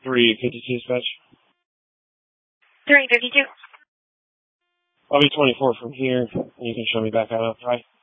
352 dispatch. 352. I'll be 24 from here, and you can show me back out, right?